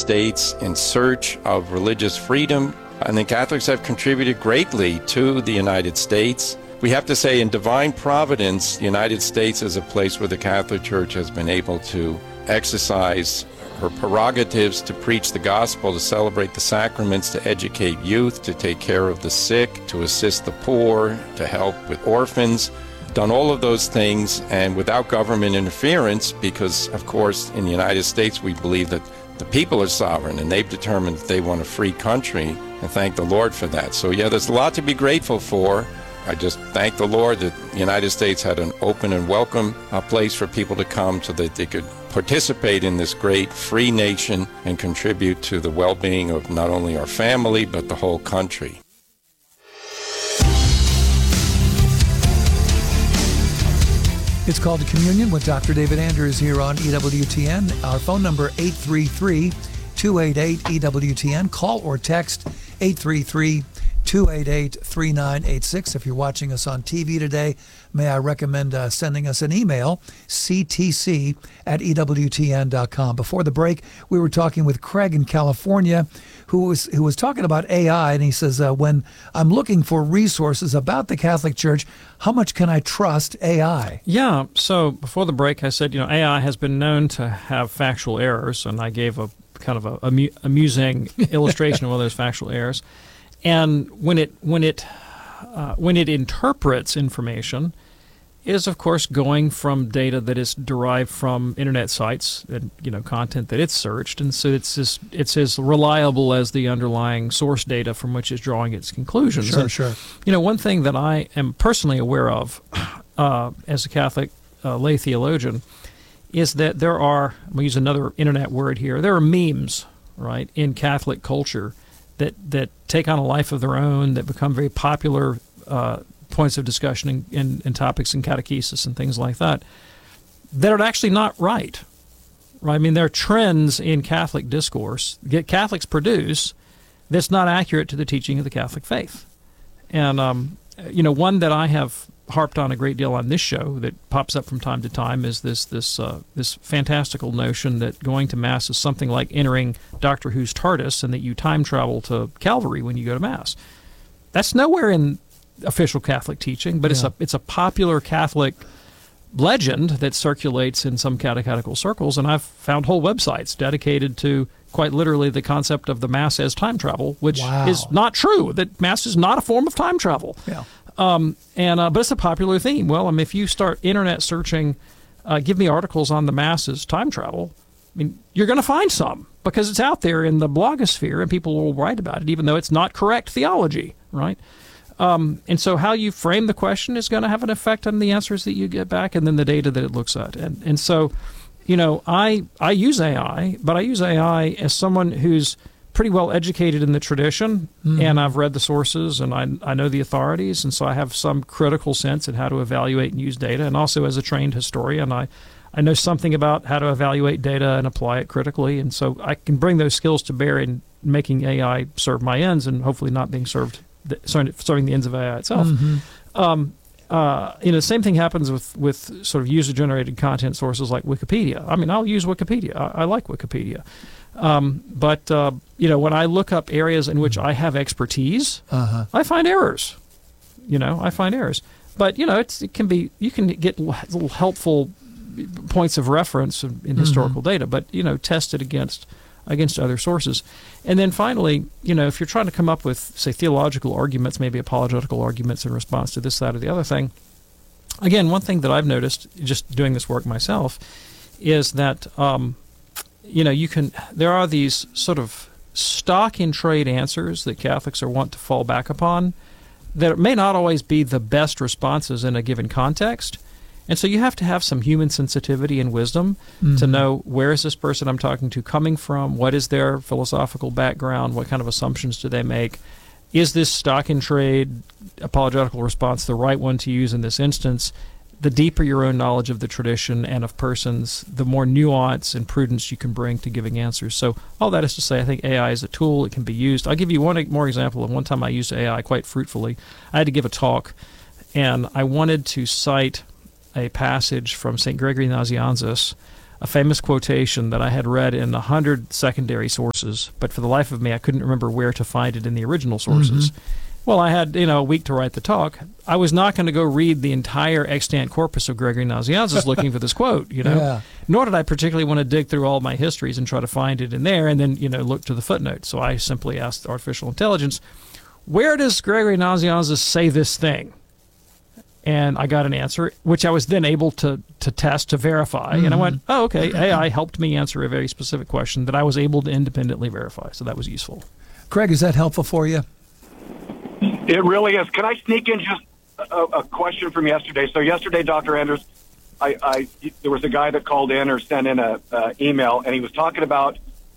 States in search of religious freedom, and the Catholics have contributed greatly to the United States. We have to say, in divine providence, the United States is a place where the Catholic Church has been able to exercise her prerogatives to preach the gospel, to celebrate the sacraments, to educate youth, to take care of the sick, to assist the poor, to help with orphans. Done all of those things, and without government interference, because, of course, in the United States, we believe that the people are sovereign, and they've determined that they want a free country, and thank the Lord for that. So, yeah, there's a lot to be grateful for. I just thank the Lord that the United States had an open and welcome place for people to come so that they could participate in this great free nation and contribute to the well-being of not only our family, but the whole country. It's called Communion with Dr. David Anders here on EWTN. Our phone number, 833-288-EWTN. Call or text 833-288-3986. If you're watching us on TV today, may I recommend sending us an email, ctc@ewtn.com. Before the break, we were talking with Craig in California, who was talking about AI, and he says, when I'm looking for resources about the Catholic Church, how much can I trust AI? Yeah, so before the break, I said, AI has been known to have factual errors, and I gave a kind of a amusing illustration of one of those factual errors. And when it interprets information, it is of course going from data that is derived from internet sites and content that it's searched, and so it's as reliable as the underlying source data from which it's drawing its conclusions. Sure. One thing that I am personally aware of as a Catholic lay theologian is that there are, I'm going to use another internet word here, there are memes, right, in Catholic culture that take on a life of their own, that become very popular points of discussion and topics in catechesis and things like that are actually not right. I mean, there are trends in Catholic discourse that Catholics produce that's not accurate to the teaching of the Catholic faith. And, one that I have harped on a great deal on this show that pops up from time to time is this fantastical notion that going to Mass is something like entering Doctor Who's TARDIS and that you time travel to Calvary when you go to Mass. That's nowhere in official Catholic teaching, but it's a popular Catholic legend that circulates in some catechetical circles, and I've found whole websites dedicated to quite literally the concept of the Mass as time travel, which is not true, that Mass is not a form of time travel. Yeah. But it's a popular theme. Well, if you start internet searching, give me articles on the Mass as time travel, you're going to find some because it's out there in the blogosphere and people will write about it, even though it's not correct theology, right? And so how you frame the question is going to have an effect on the answers that you get back and then the data that it looks at. And so, I use AI, but I use AI as someone who's pretty well educated in the tradition, and I've read the sources, and I know the authorities, and so I have some critical sense in how to evaluate and use data. And also as a trained historian, I know something about how to evaluate data and apply it critically, and so I can bring those skills to bear in making AI serve my ends and hopefully not being serving the ends of AI itself. The same thing happens with sort of user-generated content sources like Wikipedia. I'll use Wikipedia. I like Wikipedia. But when I look up areas in which I have expertise, I find errors. But, it can be, you can get little helpful points of reference in historical data, but, test it against other sources. And then finally, if you're trying to come up with, say, theological arguments, maybe apologetical arguments in response to this, that, or the other thing, again, one thing that I've noticed just doing this work myself is that, there are these sort of stock-in-trade answers that Catholics are wont to fall back upon that may not always be the best responses in a given context. And so you have to have some human sensitivity and wisdom to know where is this person I'm talking to coming from, what is their philosophical background, what kind of assumptions do they make, is this stock-in-trade apologetical response the right one to use in this instance? The deeper your own knowledge of the tradition and of persons, the more nuance and prudence you can bring to giving answers. So all that is to say, I think AI is a tool. It can be used. I'll give you one more example of one time I used AI quite fruitfully. I had to give a talk, and I wanted to cite a passage from St. Gregory Nazianzus a famous quotation that I had read in 100 secondary sources, but for the life of me, I couldn't remember where to find it in the original sources. Well, I had, a week to write the talk. I was not going to go read the entire extant corpus of Gregory Nazianzus looking for this quote, Yeah. Nor did I particularly want to dig through all my histories and try to find it in there and then, look to the footnotes. So I simply asked artificial intelligence, where does Gregory Nazianzus say this thing? And I got an answer, which I was then able to test, to verify. And I went, oh, okay, AI helped me answer a very specific question that I was able to independently verify. So that was useful. Craig, is that helpful for you? It really is. Can I sneak in just a question from yesterday? So yesterday, Dr. Anders, there was a guy that called in or sent in a email, and he was talking about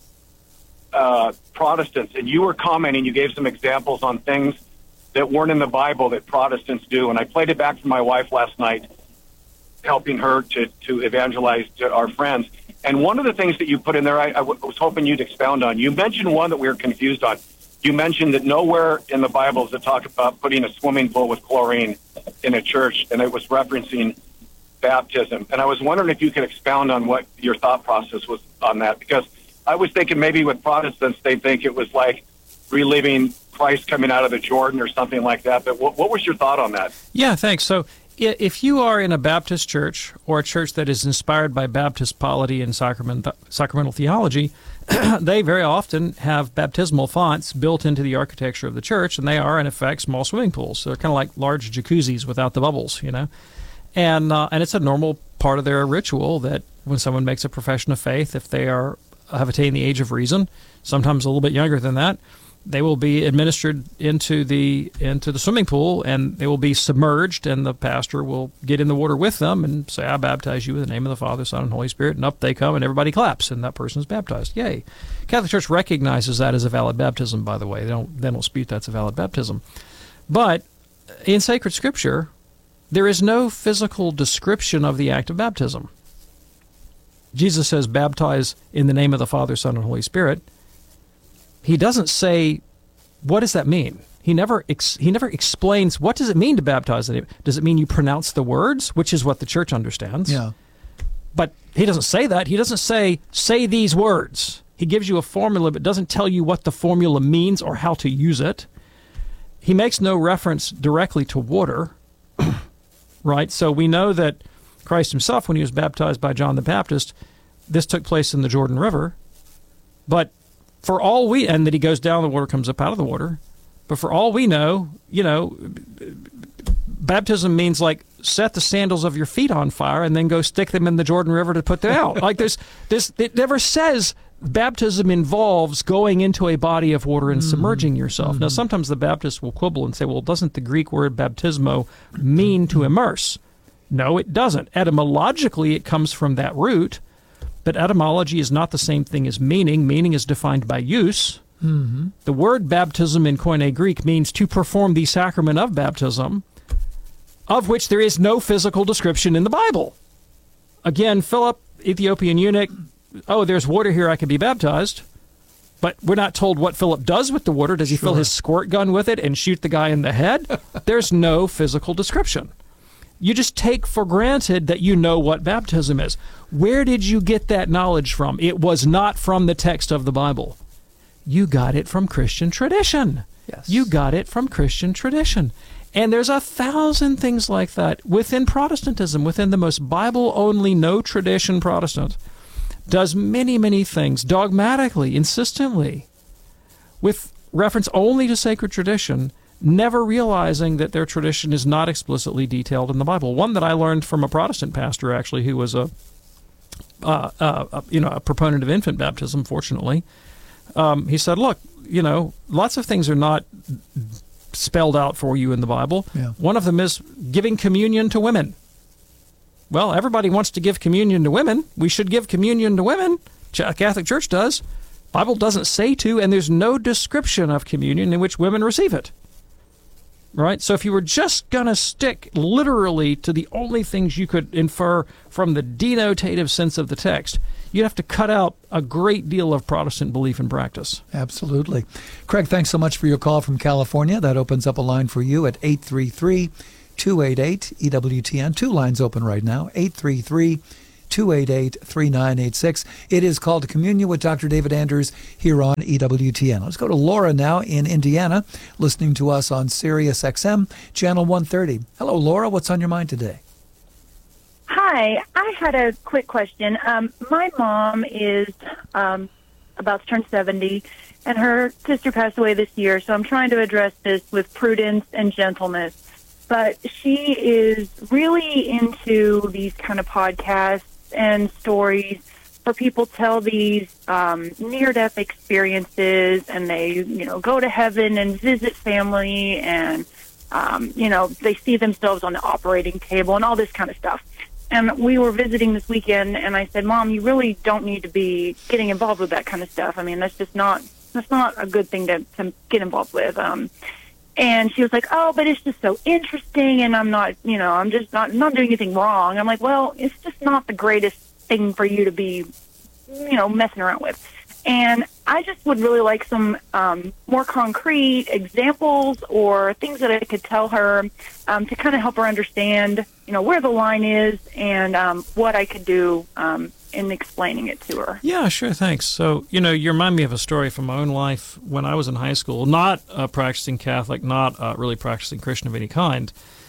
Protestants, and you were commenting, you gave some examples on things that weren't in the Bible that Protestants do, and I played it back for my wife last night, helping her to evangelize to our friends. And one of the things that you put in there, I was hoping you'd expound on. You mentioned one that we were confused on. You mentioned that nowhere in the Bible does it talk about putting a swimming pool with chlorine in a church, and it was referencing baptism. And I was wondering if you could expound on what your thought process was on that, because I was thinking maybe with Protestants, they think it was like reliving Christ coming out of the Jordan or something like that. But what was your thought on that? Yeah, thanks. So if you are in a Baptist church or a church that is inspired by Baptist polity and sacramental theology, they very often have baptismal fonts built into the architecture of the church, and they are, in effect, small swimming pools. So they're kind of like large jacuzzis without the bubbles, And it's a normal part of their ritual that when someone makes a profession of faith, if they have attained the age of reason, sometimes a little bit younger than that, they will be administered into the swimming pool, and they will be submerged, and the pastor will get in the water with them and say, I baptize you in the name of the Father, Son, and Holy Spirit, and up they come, and everybody claps, and that person is baptized. Yay. Catholic Church recognizes that as a valid baptism, by the way. They don't dispute that's a valid baptism. But in sacred Scripture, there is no physical description of the act of baptism. Jesus says, baptize in the name of the Father, Son, and Holy Spirit. He doesn't say, what does that mean? He never explains, what does it mean to baptize? Does it mean you pronounce the words, which is what the church understands? Yeah. But he doesn't say that. He doesn't say these words. He gives you a formula, but doesn't tell you what the formula means or how to use it. He makes no reference directly to water, right? So we know that Christ himself, when he was baptized by John the Baptist, this took place in the Jordan River, but for all and that he goes down, the water comes up out of the water. But for all we know, baptism means like set the sandals of your feet on fire and then go stick them in the Jordan River to put them out. Like it never says baptism involves going into a body of water and submerging yourself. Now, sometimes the Baptists will quibble and say, well, doesn't the Greek word baptismo mean to immerse? No, it doesn't. Etymologically, it comes from that root. But etymology is not the same thing as meaning. Meaning is defined by use. Mm-hmm. The word baptism in Koine Greek means to perform the sacrament of baptism, of which there is no physical description in the Bible. Again, Philip, Ethiopian eunuch, there's water here, I can be baptized. But we're not told what Philip does with the water. Does he fill his squirt gun with it and shoot the guy in the head? There's no physical description. You just take for granted that you know what baptism is. Where did you get that knowledge from? It was not from the text of the Bible. You got it from Christian tradition. Yes. You got it from Christian tradition. And there's 1,000 things like that within Protestantism, within the most Bible-only, no-tradition Protestant, does many, many things dogmatically, insistently, with reference only to sacred tradition, never realizing that their tradition is not explicitly detailed in the Bible. One that I learned from a Protestant pastor, actually, who was a proponent of infant baptism, fortunately. He said, look, lots of things are not spelled out for you in the Bible. Yeah. One of them is giving communion to women. Well, everybody wants to give communion to women. We should give communion to women. Catholic Church does. Bible doesn't say to, and there's no description of communion in which women receive it. Right? So if you were just going to stick literally to the only things you could infer from the denotative sense of the text, you'd have to cut out a great deal of Protestant belief and practice. Absolutely. Craig, thanks so much for your call from California. That opens up a line for you at 833-288-EWTN. Two lines open right now, 833-288-EWTN. 833-288-3986. It is called Communion with Dr. David Anders here on EWTN. Let's go to Laura now in Indiana, listening to us on Sirius XM, Channel 130. Hello, Laura. What's on your mind today? Hi. I had a quick question. My mom is about to turn 70, and her sister passed away this year, so I'm trying to address this with prudence and gentleness. But she is really into these kind of podcasts and stories where people tell these near-death experiences, and they, go to heaven and visit family, and, they see themselves on the operating table and all this kind of stuff. And we were visiting this weekend, and I said, Mom, you really don't need to be getting involved with that kind of stuff. I mean, that's not a good thing to get involved with. And she was like, oh, but it's just so interesting, and I'm not, I'm just not doing anything wrong. I'm like, well, it's just not the greatest thing for you to be, messing around with. And I just would really like some more concrete examples or things that I could tell her to kind of help her understand, where the line is and what I could do in explaining it to her. Yeah, sure, thanks. So, you remind me of a story from my own life when I was in high school, not a practicing Catholic, not really practicing Christian of any kind.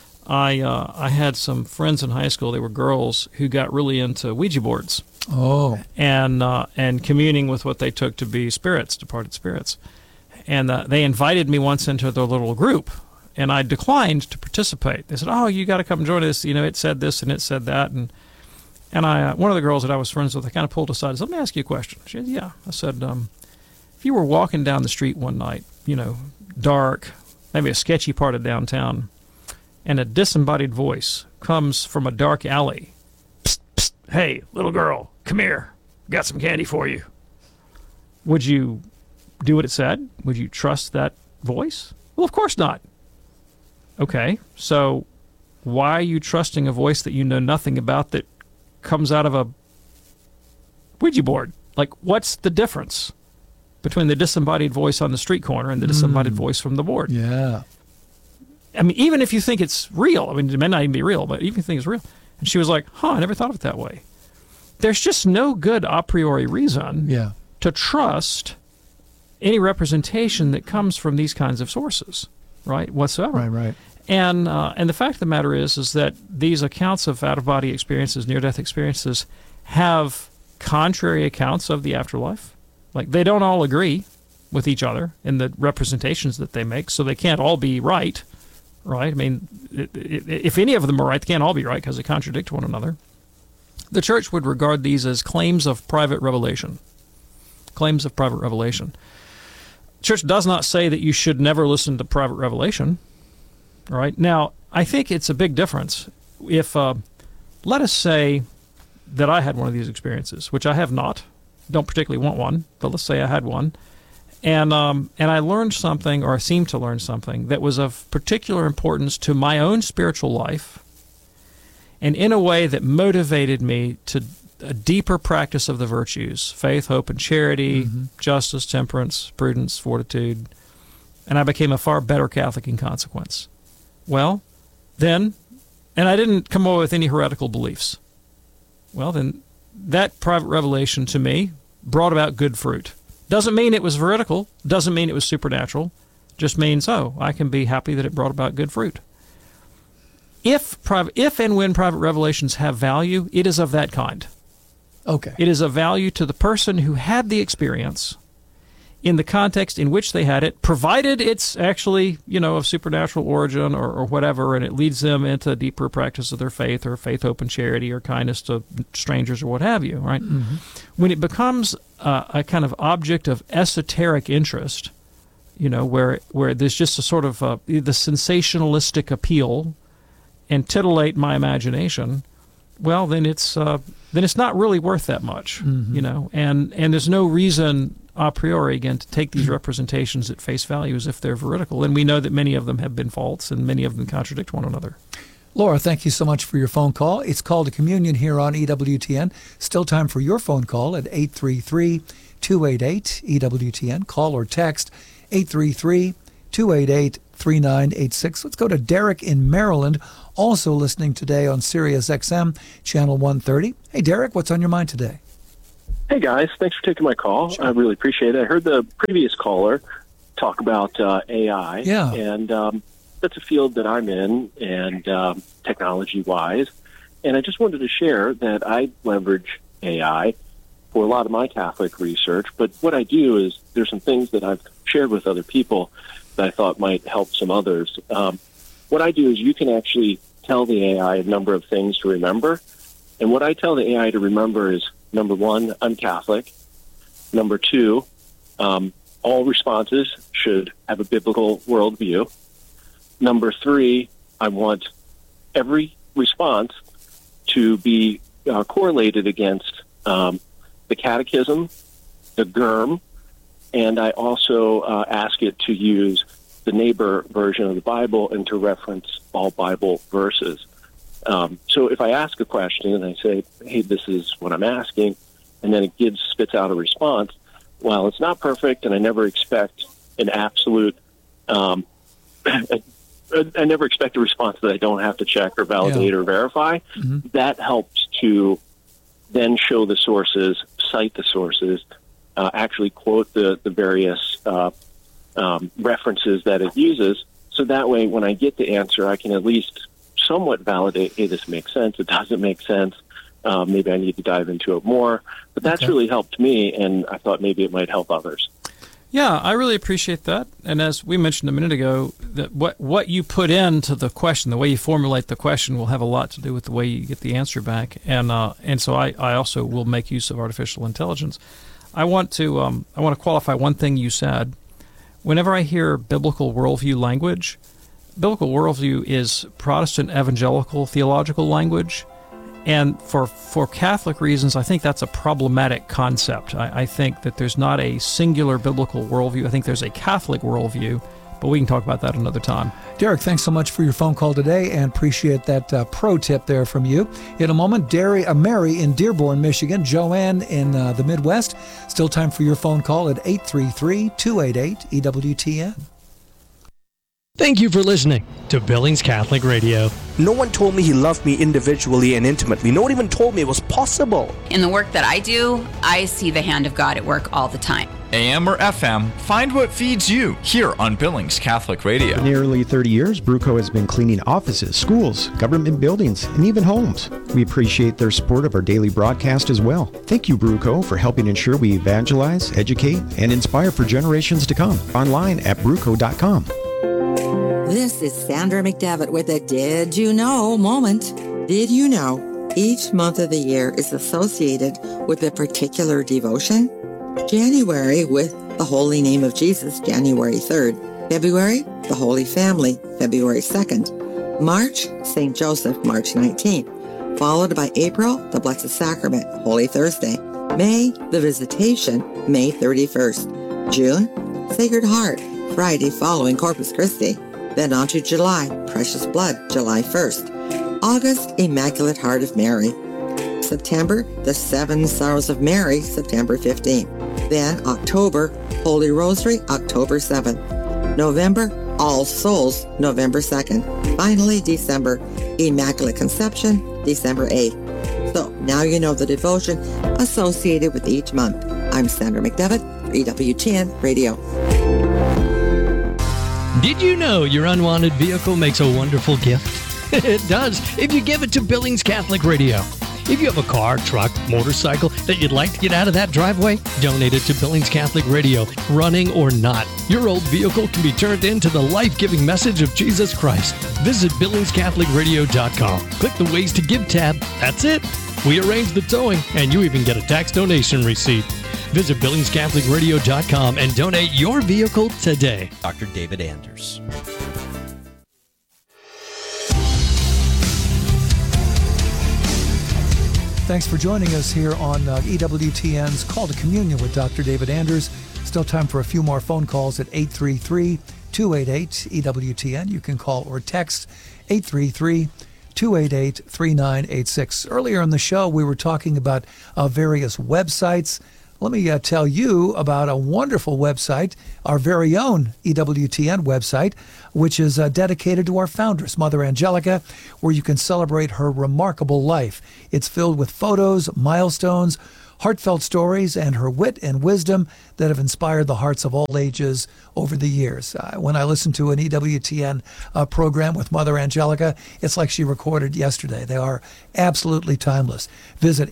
I had some friends in high school, they were girls, who got really into Ouija boards. Oh. And communing with what they took to be spirits, departed spirits. And they invited me once into their little group, and I declined to participate. They said, oh, you got to come join us, it said this and it said that. And one of the girls that I was friends with, I kind of pulled aside and said, let me ask you a question. She said, yeah. I said, if you were walking down the street one night, dark, maybe a sketchy part of downtown, and a disembodied voice comes from a dark alley, psst, psst, hey, little girl, come here, got some candy for you. Would you do what it said? Would you trust that voice? Well, of course not. Okay, so why are you trusting a voice that you know nothing about that comes out of a Ouija board? Like, what's the difference between the disembodied voice on the street corner and the disembodied voice from the board? Yeah. I mean, even if you think it's real, it may not even be real, but even if you think it's real. And she was like, I never thought of it that way. There's just no good a priori reason to trust any representation that comes from these kinds of sources, right, whatsoever. Right. And the fact of the matter is that these accounts of out-of-body experiences, near-death experiences, have contrary accounts of the afterlife. Like, they don't all agree with each other in the representations that they make, so they can't all be right. Right? I mean, if any of them are right, they can't all be right because they contradict one another. The church would regard these as claims of private revelation. Claims of private revelation. Church does not say that you should never listen to private revelation. Right? Now, I think it's a big difference if, let us say that I had one of these experiences, which I have not, don't particularly want one, but let's say I had one. And I learned something, or I seemed to learn something, that was of particular importance to my own spiritual life, and in a way that motivated me to a deeper practice of the virtues, faith, hope, and charity, justice, temperance, prudence, fortitude, and I became a far better Catholic in consequence. Well, then, and I didn't come away with any heretical beliefs. Well, then, that private revelation to me brought about good fruit. Doesn't mean it was veridical, doesn't mean it was supernatural, just means, I can be happy that it brought about good fruit. If and when private revelations have value, it is of that kind. Okay. It is of value to the person who had the experience in the context in which they had it, provided it's actually, of supernatural origin or whatever, and it leads them into a deeper practice of their faith, or faith, hope, and charity, or kindness to strangers, or what have you, right? When it becomes a kind of object of esoteric interest, where there's just a sort of the sensationalistic appeal and titillate my imagination, well, then it's not really worth that much, and there's no reason a priori, again, to take these representations at face value as if they're veridical. And we know that many of them have been false, and many of them contradict one another. Laura, thank you so much for your phone call. It's called Communion here on EWTN. Still time for your phone call at 833-288-EWTN. Call or text 833-288-3986. 888-398-3986. Let's go to Derek in Maryland, also listening today on Sirius XM, Channel 130. Hey, Derek, what's on your mind today? Hey, guys. Thanks for taking my call. Sure. I really appreciate it. I heard the previous caller talk about AI. Yeah. And that's a field that I'm in, and technology-wise. And I just wanted to share that I leverage AI for a lot of my Catholic research. But what I do is there's some things that I've shared with other people that I thought might help some others. What I do is you can actually tell the AI a number of things to remember. And what I tell the AI to remember is, number one, I'm Catholic. Number two, all responses should have a biblical worldview. Number three, I want every response to be correlated against the Catechism, the GERM, and I also ask it to use the neighbor version of the Bible and to reference all Bible verses. So if I ask a question and I say, hey, this is what I'm asking, and then it spits out a response, while it's not perfect and I never expect an absolute, I never expect a response that I don't have to check or validate or verify, that helps to then show the sources, cite the sources, actually quote the various references that it uses. So that way, when I get the answer, I can at least somewhat validate, hey, this makes sense, it doesn't make sense, maybe I need to dive into it more. But that's really helped me, and I thought maybe it might help others. Yeah, I really appreciate that. And as we mentioned a minute ago, that what you put into the question, the way you formulate the question, will have a lot to do with the way you get the answer back. And so I also will make use of artificial intelligence. I want to qualify one thing you said. Whenever I hear biblical worldview language, biblical worldview is Protestant evangelical theological language. And for Catholic reasons, I think that's a problematic concept. I think that there's not a singular biblical worldview. I think there's a Catholic worldview, but we can talk about that another time. Derek, thanks so much for your phone call today, and appreciate that pro tip there from you. In a moment, Mary in Dearborn, Michigan, Joanne in the Midwest. Still time for your phone call at 833-288-EWTN. Thank you for listening to Billings Catholic Radio. No one told me he loved me individually and intimately. No one even told me it was possible. In the work that I do, I see the hand of God at work all the time. AM or FM, find what feeds you here on Billings Catholic Radio. For nearly 30 years, Bruco has been cleaning offices, schools, government buildings, and even homes. We appreciate their support of our daily broadcast as well. Thank you, Bruco, for helping ensure we evangelize, educate, and inspire for generations to come. Online at bruco.com. This is Sandra McDevitt with a Did You Know moment. Did you know each month of the year is associated with a particular devotion? January with the Holy Name of Jesus, January 3rd. February, the Holy Family, February 2nd. March, St. Joseph, March 19th. Followed by April, the Blessed Sacrament, Holy Thursday. May, the Visitation, May 31st. June, Sacred Heart, Friday following Corpus Christi. Then on to July, Precious Blood, July 1st. August, Immaculate Heart of Mary. September, the Seven Sorrows of Mary, September 15th. Then October, Holy Rosary, October 7th. November, All Souls, November 2nd. Finally, December, Immaculate Conception, December 8th. So now you know the devotion associated with each month. I'm Sandra McDevitt, for EWTN Radio. Did you know your unwanted vehicle makes a wonderful gift? It does, if you give it to Billings Catholic Radio. If you have a car, truck, motorcycle that you'd like to get out of that driveway, donate it to Billings Catholic Radio, running or not. Your old vehicle can be turned into the life-giving message of Jesus Christ. Visit BillingsCatholicRadio.com. Click the Ways to Give tab. That's it. We arrange the towing, and you even get a tax donation receipt. Visit BillingsCatholicRadio.com and donate your vehicle today. Dr. David Anders. Thanks for joining us here on EWTN's Call to Communion with Dr. David Anders. Still time for a few more phone calls at 833-288-EWTN. You can call or text 833-288-3986. Earlier in the show, we were talking about various websites let me tell you about a wonderful website, our very own EWTN website, which is dedicated to our foundress, Mother Angelica, where you can celebrate her remarkable life. It's filled with photos, milestones, heartfelt stories, and her wit and wisdom that have inspired the hearts of all ages over the years. When I listen to an EWTN program with Mother Angelica, it's like she recorded yesterday. They are absolutely timeless. Visit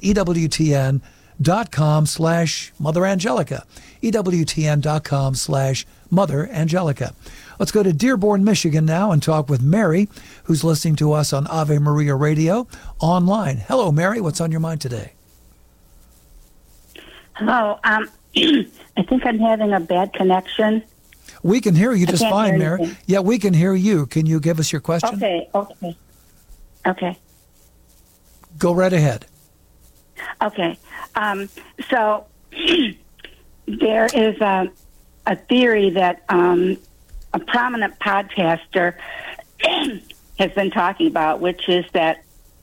EWTN.com/Mother Angelica. EWTN.com/Mother Angelica. Let's go to Dearborn, Michigan now and talk with Mary, who's listening to us on Ave Maria Radio online. Hello, Mary. What's on your mind today? Hello. I think I'm having a bad connection. We can hear you just fine, Mary. Anything. Yeah, we can hear you. Can you give us your question? Okay. Go right ahead. Okay. So there is a theory that a prominent podcaster has been talking about, which is that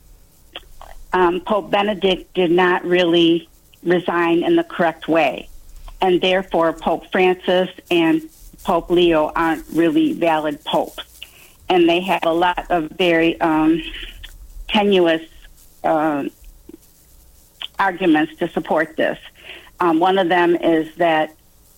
Pope Benedict did not really resign in the correct way, and therefore Pope Francis and Pope Leo aren't really valid popes, and they have a lot of very tenuous arguments to support this. One of them is that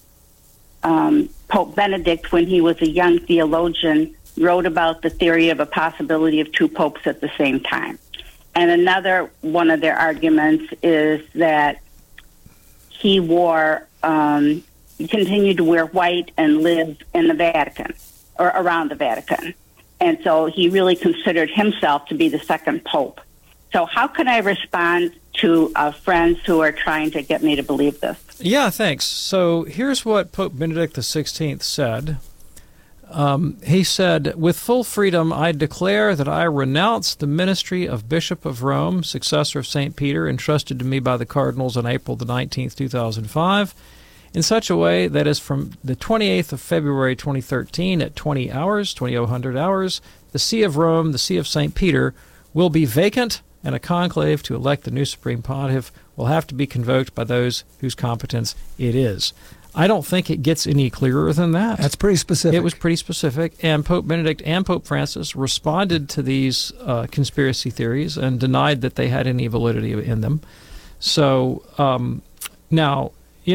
Pope Benedict, when he was a young theologian, wrote about the theory of a possibility of two popes at the same time. And another one of their arguments is that he continued to wear white and live in the Vatican or around the Vatican. And so he really considered himself to be the second pope. So how can I respond to friends who are trying to get me to believe this? Yeah, thanks. So here's what Pope Benedict XVI said. He said, "With full freedom, I declare that I renounce the ministry of Bishop of Rome, successor of St. Peter, entrusted to me by the cardinals on April the 19th, 2005, in such a way that as from the 28th of February 2013 at 2000 hours, the See of Rome, the See of St. Peter, will be vacant, and a conclave to elect the new Supreme Pontiff will have to be convoked by those whose competence it is." I don't think it gets any clearer than that. That's pretty specific. It was pretty specific, and Pope Benedict and Pope Francis responded to these conspiracy theories and denied that they had any validity in them. So now,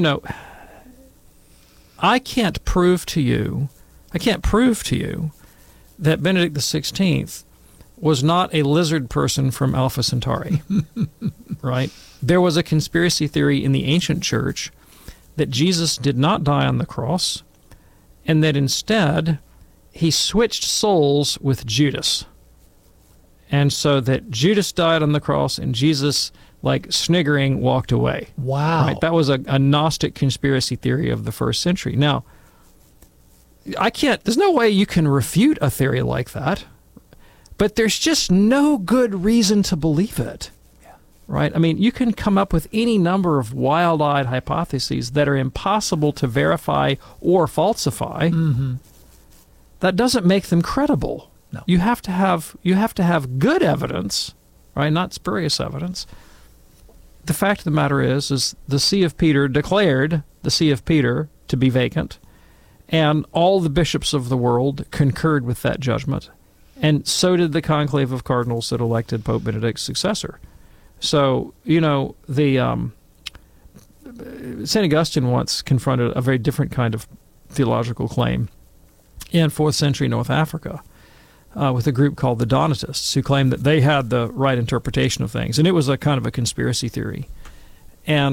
I can't prove to you that Benedict XVI was not a lizard person from Alpha Centauri, right? There was a conspiracy theory in the ancient church that Jesus did not die on the cross, and that instead he switched souls with Judas. And so that Judas died on the cross and Jesus, like sniggering, walked away. Wow. Right? That was a Gnostic conspiracy theory of the first century. Now, there's no way you can refute a theory like that, but there's just no good reason to believe it. Right? I mean, you can come up with any number of wild-eyed hypotheses that are impossible to verify or falsify. Mm-hmm. That doesn't make them credible. No. You have to have good evidence, right? Not spurious evidence. The fact of the matter is the See of Peter declared the See of Peter to be vacant, and all the bishops of the world concurred with that judgment, and so did the conclave of cardinals that elected Pope Benedict's successor. So, St. Augustine once confronted a very different kind of theological claim in 4th century North Africa with a group called the Donatists, who claimed that they had the right interpretation of things. And it was a kind of a conspiracy theory. And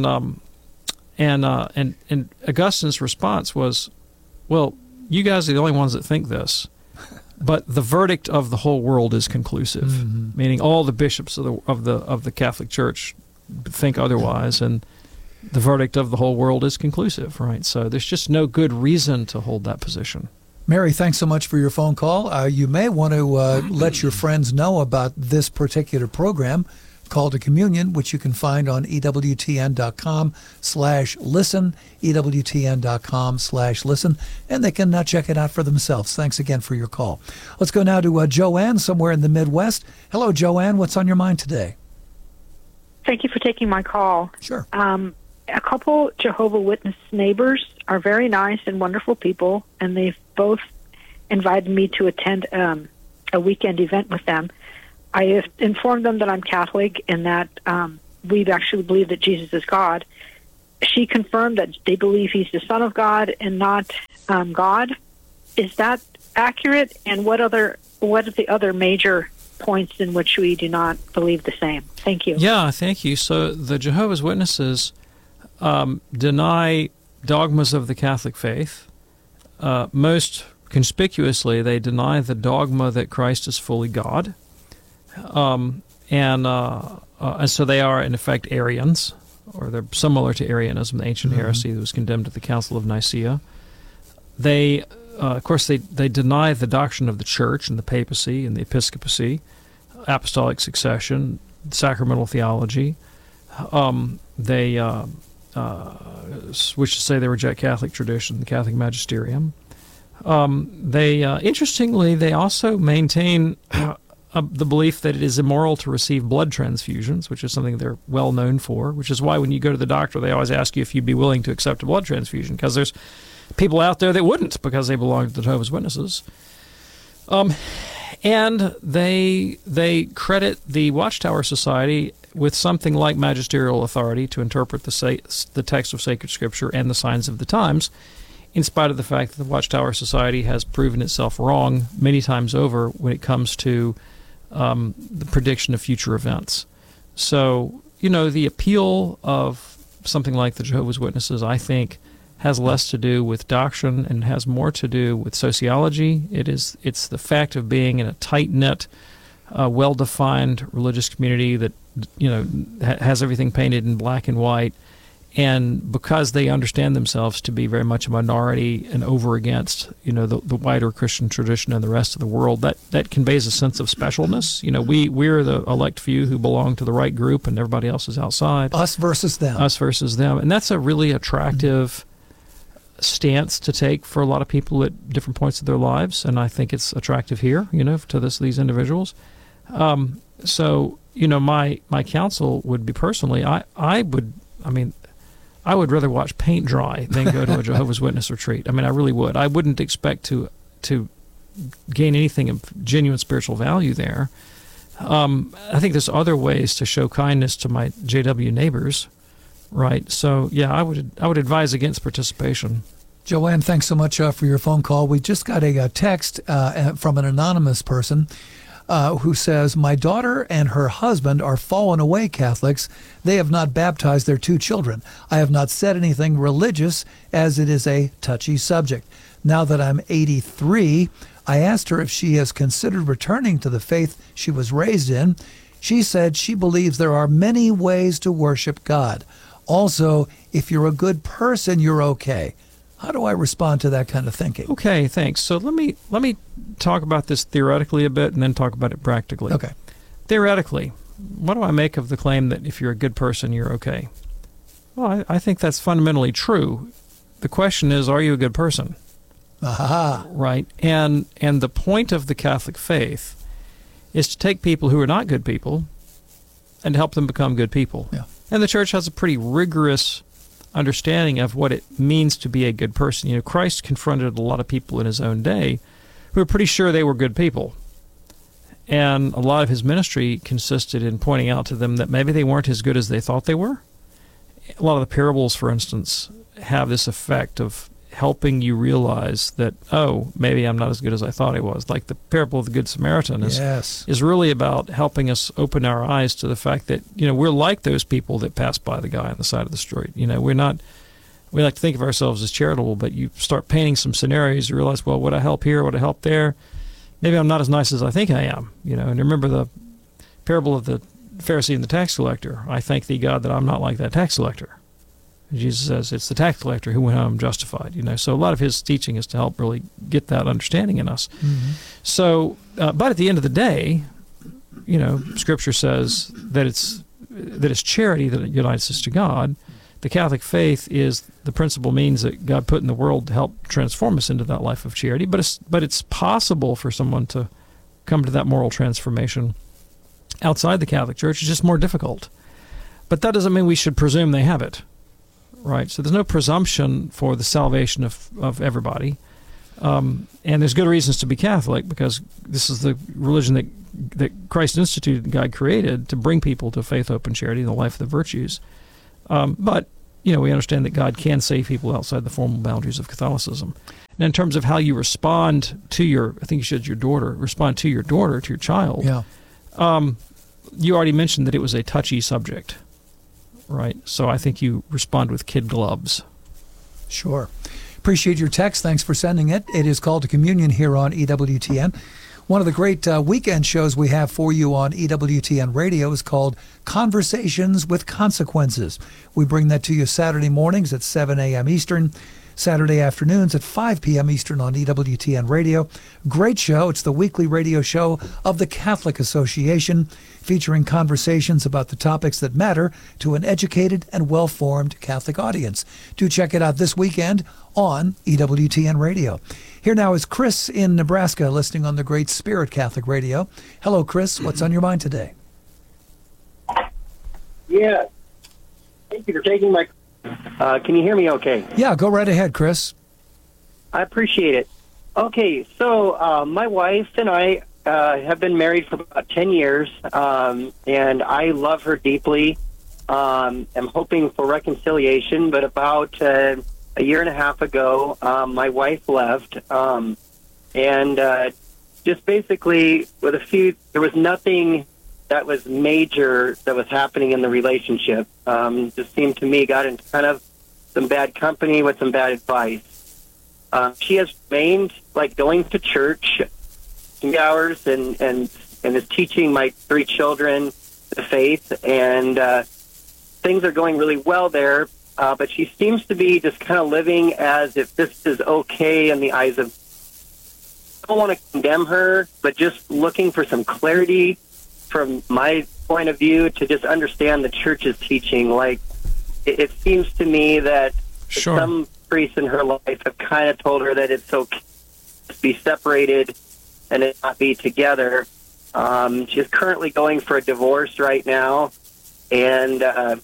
Augustine's response was, well, you guys are the only ones that think this. But the verdict of the whole world is conclusive, meaning all the bishops of the Catholic Church think otherwise, and the verdict of the whole world is conclusive, right? So there's just no good reason to hold that position. Mary, thanks so much for your phone call. You may want to let your friends know about this particular program, Call to Communion, which you can find on EWTN.com/listen, EWTN.com/listen, and they can check it out for themselves. Thanks again for your call. Let's go now to Joanne, somewhere in the Midwest. Hello, Joanne. What's on your mind today? Thank you for taking my call. Sure. a couple Jehovah Witness neighbors are very nice and wonderful people, and they've both invited me to attend a weekend event with them. I have informed them that I'm Catholic and that we actually believe that Jesus is God. She confirmed that they believe he's the Son of God and not God. Is that accurate? And what are the other major points in which we do not believe the same? Thank you. Yeah, thank you. So the Jehovah's Witnesses deny dogmas of the Catholic faith. Most conspicuously, they deny the dogma that Christ is fully God. And so they are, in effect, Arians, or they're similar to Arianism, the ancient heresy that was condemned at the Council of Nicaea. They, of course, they deny the doctrine of the Church and the papacy and the episcopacy, apostolic succession, sacramental theology. Which to say they reject Catholic tradition, the Catholic magisterium. Interestingly, they also maintain the belief that it is immoral to receive blood transfusions, which is something they're well known for, which is why when you go to the doctor, they always ask you if you'd be willing to accept a blood transfusion, because there's people out there that wouldn't because they belong to the Jehovah's Witnesses. And they credit the Watchtower Society with something like magisterial authority to interpret the text of sacred scripture and the signs of the times, in spite of the fact that the Watchtower Society has proven itself wrong many times over when it comes to the prediction of future events. So, the appeal of something like the Jehovah's Witnesses, I think, has less to do with doctrine and has more to do with sociology. It's the fact of being in a tight-knit, well-defined religious community that has everything painted in black and white, and because they understand themselves to be very much a minority and over against the wider Christian tradition and the rest of the world, that conveys a sense of specialness. We're the elect few who belong to the right group, and everybody else is outside. Us versus them. Us versus them, and that's a really attractive stance to take for a lot of people at different points of their lives, and I think it's attractive here, to these individuals. So, my counsel would be personally, I would rather watch paint dry than go to a Jehovah's Witness retreat. I really would. I wouldn't expect to gain anything of genuine spiritual value there. I think there's other ways to show kindness to my JW neighbors. Right. So, yeah, I would advise against participation. Joanne, thanks so much for your phone call. We just got a text from an anonymous person who says, my daughter and her husband are fallen away Catholics. They have not baptized their 2 children. I have not said anything religious, as it is a touchy subject. Now that I'm 83, I asked her if she has considered returning to the faith she was raised in. She said she believes there are many ways to worship God. Also, if you're a good person, you're okay. How do I respond to that kind of thinking? Okay, thanks. So let me talk about this theoretically a bit and then talk about it practically. Okay. Theoretically, what do I make of the claim that if you're a good person, you're okay? Well, I think that's fundamentally true. The question is, are you a good person? Aha. Right. And the point of the Catholic faith is to take people who are not good people and help them become good people. Yeah. And the Church has a pretty rigorous understanding of what it means to be a good person. Christ confronted a lot of people in his own day who were pretty sure they were good people. And a lot of his ministry consisted in pointing out to them that maybe they weren't as good as they thought they were. A lot of the parables, for instance, have this effect of helping you realize that, maybe I'm not as good as I thought I was. Like the parable of the Good Samaritan is really about helping us open our eyes to the fact that, we're like those people that pass by the guy on the side of the street. We like to think of ourselves as charitable, but you start painting some scenarios, you realize, well, would I help here? Would I help there? Maybe I'm not as nice as I think I am. And remember the parable of the Pharisee and the tax collector. I thank thee, God, that I'm not like that tax collector. Jesus says it's the tax collector who went home justified. So a lot of his teaching is to help really get that understanding in us. Mm-hmm. So, but at the end of the day, Scripture says that it's charity that unites us to God. The Catholic faith is the principal means that God put in the world to help transform us into that life of charity. But it's possible for someone to come to that moral transformation outside the Catholic Church. It's just more difficult. But that doesn't mean we should presume they have it. right? So there's no presumption for the salvation of everybody. And there's good reasons to be Catholic, because this is the religion that Christ instituted and God created to bring people to faith, hope, and charity, and the life of the virtues. But, we understand that God can save people outside the formal boundaries of Catholicism. Now, in terms of how you respond to I think you said your daughter, to your child. Yeah. You already mentioned that it was a touchy subject, right? So I think you respond with kid gloves. Sure. Appreciate your text. Thanks for sending it. It is called to Communion here on EWTN. One of the great weekend shows we have for you on EWTN Radio is called Conversations with Consequences. We bring that to you Saturday mornings at 7 a.m. Eastern, Saturday afternoons at 5 p.m. Eastern on EWTN Radio. Great show. It's the weekly radio show of the Catholic Association, featuring conversations about the topics that matter to an educated and well-formed Catholic audience. Do check it out this weekend on EWTN Radio. Here now is Chris in Nebraska, listening on the Great Spirit Catholic Radio. Hello, Chris. What's on your mind today? Yeah. Thank you for taking my... can you hear me okay? Yeah, go right ahead, Chris. I appreciate it. Okay, so my wife and I have been married for about 10 years, and I love her deeply. I'm hoping for reconciliation, but about a year and a half ago, my wife left, and just basically there was nothing that was major that was happening in the relationship. Just seemed to me got into kind of some bad company with some bad advice. She has remained going to church 2 hours and is teaching my 3 children the faith, and things are going really well there. But she seems to be just kind of living as if this is okay in the eyes of... I don't want to condemn her, but just looking for some clarity from my point of view to just understand the church's teaching. It seems to me that some priests in her life have kind of told her that it's okay to be separated and it not be together. She's currently going for a divorce right now, and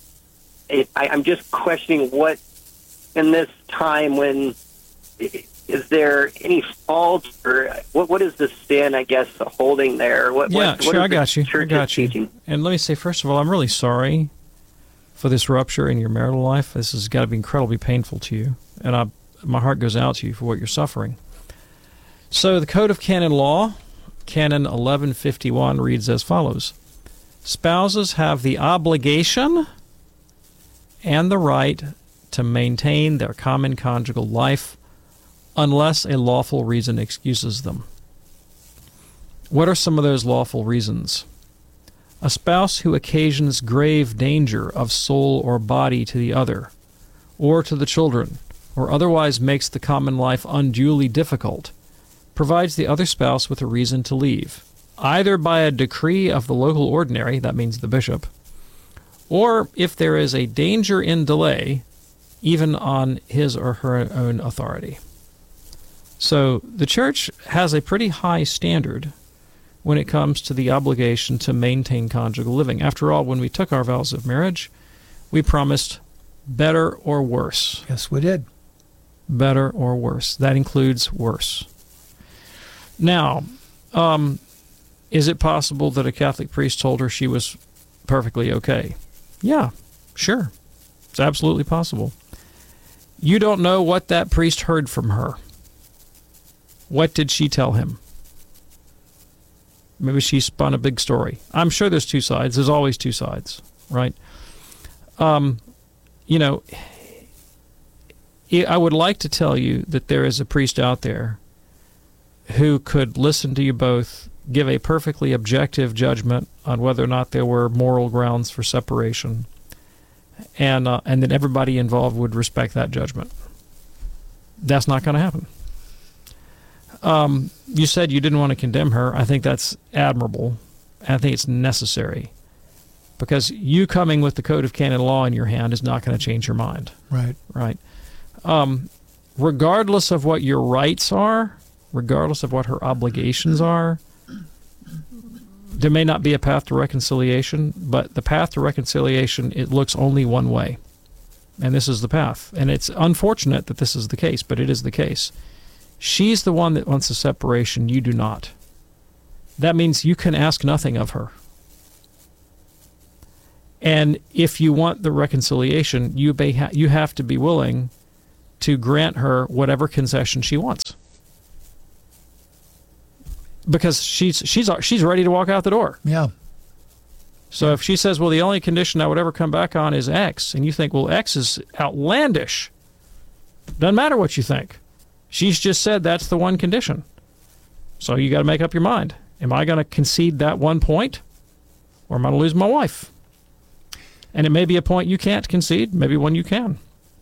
I'm just questioning what, in this time when, is there any fault, or what is the sin, I guess, holding there? What I got you. And let me say, first of all, I'm really sorry for this rupture in your marital life. This has got to be incredibly painful to you, and my heart goes out to you for what you're suffering. So the Code of Canon Law, Canon 1151, reads as follows: spouses have the obligation and the right to maintain their common conjugal life unless a lawful reason excuses them. What are some of those lawful reasons? A spouse who occasions grave danger of soul or body to the other, or to the children, or otherwise makes the common life unduly difficult, provides the other spouse with a reason to leave, either by a decree of the local ordinary, that means the bishop, or if there is a danger in delay, even on his or her own authority. So the Church has a pretty high standard when it comes to the obligation to maintain conjugal living. After all, when we took our vows of marriage, we promised better or worse. Yes, we did. Better or worse. That includes worse. Now, is it possible that a Catholic priest told her she was perfectly okay? Yeah, sure. It's absolutely possible. You don't know what that priest heard from her. What did she tell him? Maybe she spun a big story. I'm sure there's 2 sides. There's always 2 sides, right? I would like to tell you that there is a priest out there who could listen to you both, give a perfectly objective judgment on whether or not there were moral grounds for separation, and that everybody involved would respect that judgment. That's not going to happen. You said you didn't want to condemn her. I think that's admirable. I think it's necessary, because you coming with the Code of Canon Law in your hand is not going to change your mind. Right. Regardless of what your rights are, regardless of what her obligations are, there may not be a path to reconciliation, but the path to reconciliation, it looks only one way. and this is the path. And it's unfortunate that this is the case, but it is the case. She's the one that wants the separation. You do not. That means you can ask nothing of her. And if you want the reconciliation, you have to be willing to grant her whatever concession she wants, because she's ready to walk out the door. Yeah. So if she says, well, the only condition I would ever come back on is X, and you think, well, X is outlandish, doesn't matter what you think. She's just said that's the one condition. So you got to make up your mind. Am I going to concede that one point, or am I going to lose my wife? And it may be a point you can't concede, maybe one you can.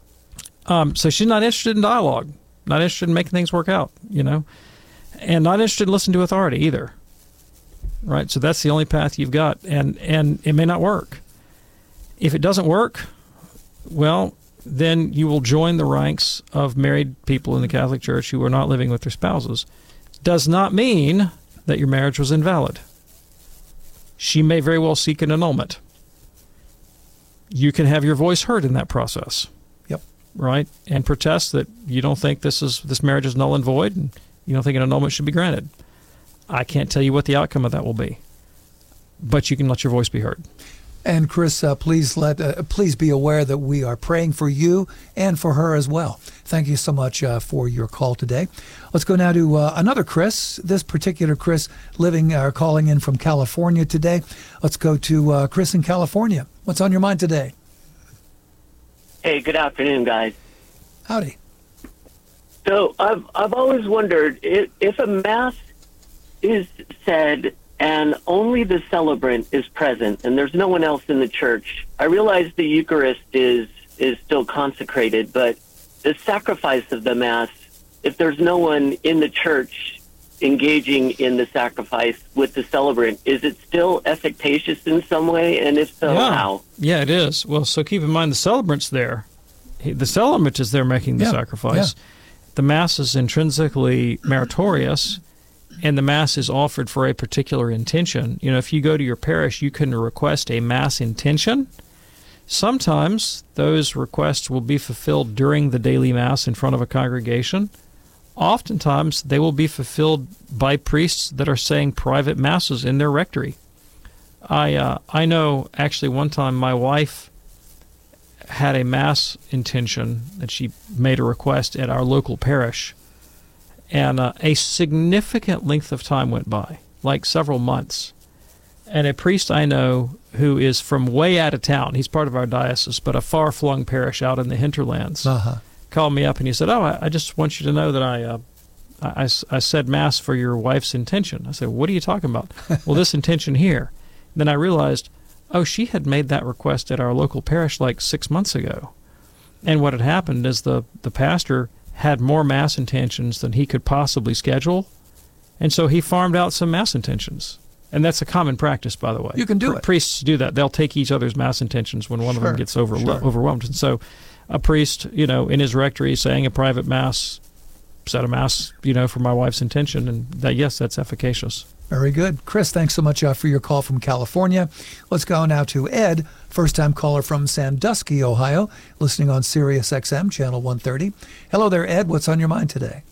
So she's not interested in dialogue, not interested in making things work out, and not interested in listening to authority either. Right? So that's the only path you've got, and it may not work. If it doesn't work, well, then you will join the ranks of married people in the Catholic Church who are not living with their spouses. Does not mean that your marriage was invalid. She may very well seek an annulment. You can have your voice heard in that process. Yep. Right? And protest that you don't think this marriage is null and void, and you don't think an annulment should be granted. I can't tell you what the outcome of that will be, but you can let your voice be heard. And Chris, please be aware that we are praying for you and for her as well. Thank you so much for your call today. Let's go now to another Chris. This particular Chris calling in from California today. Let's go to Chris in California. What's on your mind today? Hey, good afternoon, guys. Howdy. So I've always wondered if a mass is said and only the celebrant is present and there's no one else in the church. I realize the Eucharist is still consecrated, but the sacrifice of the Mass, if there's no one in the church engaging in the sacrifice with the celebrant, is it still efficacious in some way? And if so, how? Yeah, it is. Well, so keep in mind the celebrant's there. The celebrant is there making the sacrifice. Yeah. The Mass is intrinsically meritorious, and the Mass is offered for a particular intention. If you go to your parish, you can request a Mass intention. Sometimes those requests will be fulfilled during the daily Mass in front of a congregation. Oftentimes, they will be fulfilled by priests that are saying private Masses in their rectory. I know, actually, one time my wife had a Mass intention that she made a request at our local parish. And a significant length of time went by, like several months. And a priest I know who is from way out of town, he's part of our diocese, but a far-flung parish out in the hinterlands, called me up and he said, I just want you to know that I said Mass for your wife's intention. I said, what are you talking about? Well, this intention here. Then I realized, she had made that request at our local parish like 6 months ago. And what had happened is the pastor had more Mass intentions than he could possibly schedule, and so he farmed out some Mass intentions. And that's a common practice, by the way. You can do it. Priests do that. They'll take each other's Mass intentions when one of them gets overwhelmed. And so a priest, in his rectory saying a private Mass, said a Mass, for my wife's intention, and that's efficacious. Very good. Chris, thanks so much for your call from California. Let's go now to Ed, first-time caller from Sandusky, Ohio, listening on Sirius XM, Channel 130. Hello there, Ed. What's on your mind today?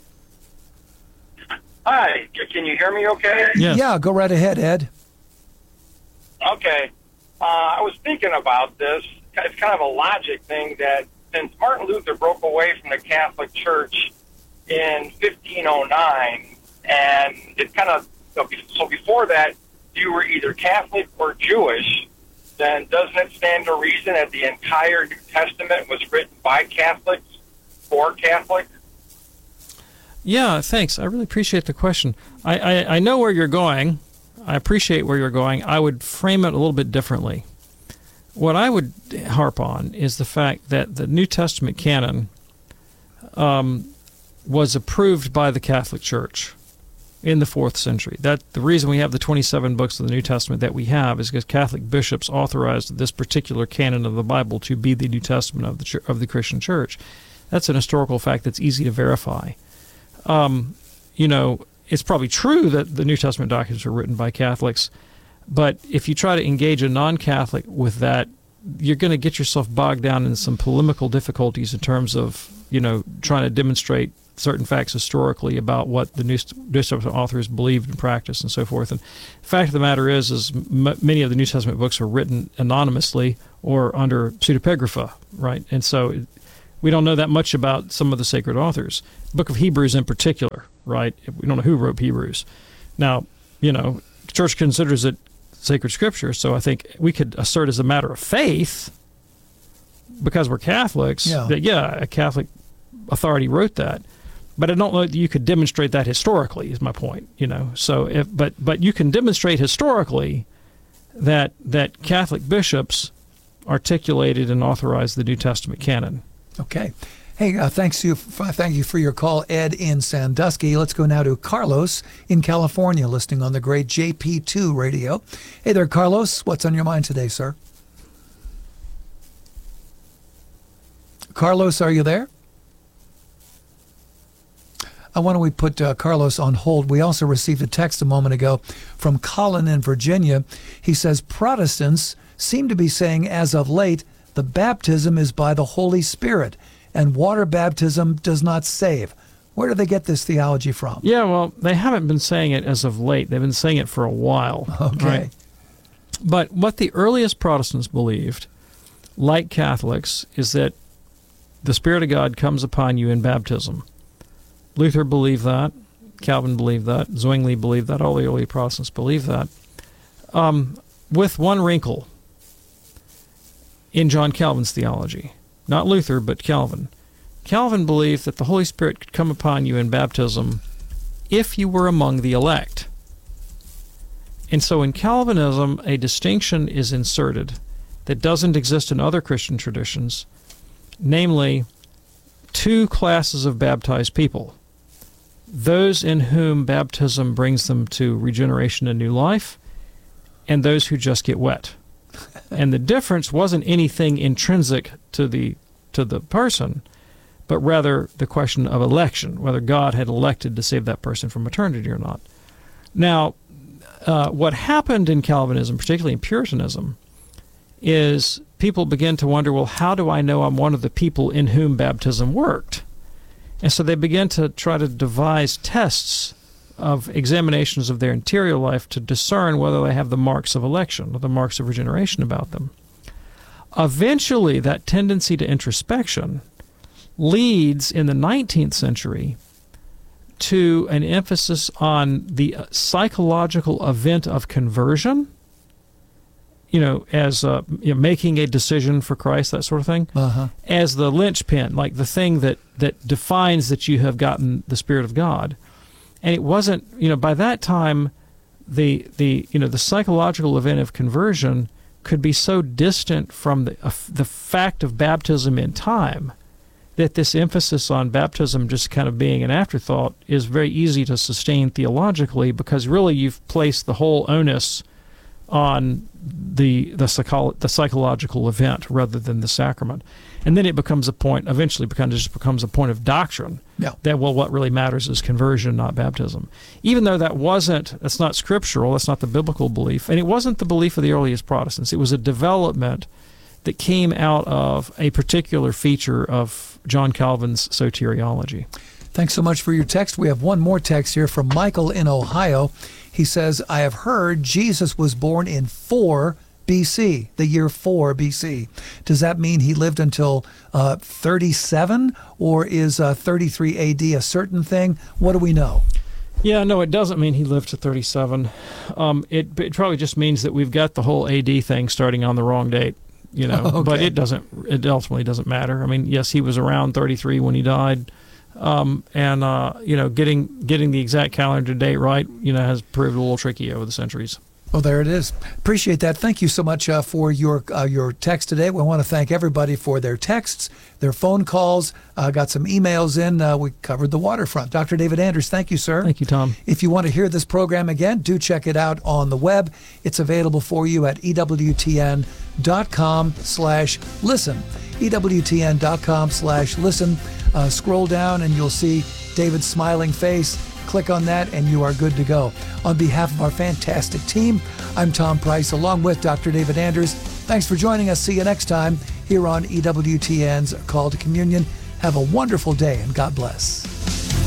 Hi. Can you hear me okay? Yes. Yeah, go right ahead, Ed. Okay. I was thinking about this. It's kind of a logic thing that since Martin Luther broke away from the Catholic Church in 1509, and it kind of so before that, you were either Catholic or Jewish, then doesn't it stand to reason that the entire New Testament was written by Catholics for Catholics? Yeah, thanks. I really appreciate the question. I know where you're going. I appreciate where you're going. I would frame it a little bit differently. What I would harp on is the fact that the New Testament canon was approved by the Catholic Church in the 4th century. The reason we have the 27 books of the New Testament that we have is because Catholic bishops authorized this particular canon of the Bible to be the New Testament of the Christian Church. That's an historical fact that's easy to verify. It's probably true that the New Testament documents were written by Catholics, but if you try to engage a non-Catholic with that you're going to get yourself bogged down in some polemical difficulties in terms of, trying to demonstrate certain facts historically about what the New Testament authors believed and practiced and so forth. And the fact of the matter is many of the New Testament books are written anonymously or under pseudepigrapha, right? And so we don't know that much about some of the sacred authors. The book of Hebrews in particular, right? We don't know who wrote Hebrews. Now, the church considers it sacred scripture, so I think we could assert as a matter of faith, because we're Catholics, that, a Catholic authority wrote that. But I don't know that you could demonstrate that historically, is my point, So, but you can demonstrate historically that Catholic bishops articulated and authorized the New Testament canon. Okay. Hey, thank you for your call, Ed in Sandusky. Let's go now to Carlos in California, listening on the great JP2 radio. Hey there, Carlos. What's on your mind today, sir? Carlos, are you there? Why don't we put Carlos on hold? We also received a text a moment ago from Colin in Virginia. He says, Protestants seem to be saying as of late, the baptism is by the Holy Spirit, and water baptism does not save. Where do they get this theology from? Yeah, well, they haven't been saying it as of late. They've been saying it for a while. Okay. Right? But what the earliest Protestants believed, like Catholics, is that the Spirit of God comes upon you in baptism. Luther believed that. Calvin believed that. Zwingli believed that. All the early Protestants believed that. With one wrinkle in John Calvin's theology. Not Luther, but Calvin. Calvin believed that the Holy Spirit could come upon you in baptism if you were among the elect. And so in Calvinism, a distinction is inserted that doesn't exist in other Christian traditions, namely two classes of baptized people. Those in whom baptism brings them to regeneration and new life, and those who just get wet. And the difference wasn't anything intrinsic to the person, but rather the question of election, whether God had elected to save that person from eternity or not. Now, what happened in Calvinism, particularly in Puritanism, is people begin to wonder, well, how do I know I'm one of the people in whom baptism worked? And so they begin to try to devise tests of examinations of their interior life to discern whether they have the marks of election or the marks of regeneration about them. Eventually, that tendency to introspection leads in the 19th century to an emphasis on the psychological event of conversion, as making a decision for Christ, that sort of thing, as the linchpin, like the thing that defines that you have gotten the Spirit of God. And it wasn't, by that time, the psychological event of conversion could be so distant from the fact of baptism in time that this emphasis on baptism just kind of being an afterthought is very easy to sustain theologically, because really you've placed the whole onus on the psychological event rather than the sacrament. And then it becomes a point, eventually becomes a point of doctrine, that, well, what really matters is conversion, not baptism. Even though that's not scriptural, that's not the biblical belief, and it wasn't the belief of the earliest Protestants. It was a development that came out of a particular feature of John Calvin's soteriology. Thanks so much for your text. We have one more text here from Michael in Ohio. He says, I have heard Jesus was born in 4 BC, the year 4 BC. Does that mean he lived until 37, or is 33 AD a certain thing? What do we know? Yeah, no, it doesn't mean he lived to 37. It probably just means that we've got the whole AD thing starting on the wrong date, Okay. But it ultimately doesn't matter. I mean, yes, he was around 33 when he died. Getting the exact calendar date right, has proved a little tricky over the centuries. Well, there it is. Appreciate that. Thank you so much for your text today. We want to thank everybody for their texts, their phone calls. Got some emails in. We covered the waterfront. Dr. David Anders, thank you, sir. Thank you, Tom. If you want to hear this program again, do check it out on the web. It's available for you at EWTN.com/listen. EWTN.com/listen. Scroll down and you'll see David's smiling face. Click on that and you are good to go. On behalf of our fantastic team, I'm Tom Price, along with Dr. David Anders. Thanks for joining us. See you next time here on EWTN's Call to Communion. Have a wonderful day and God bless.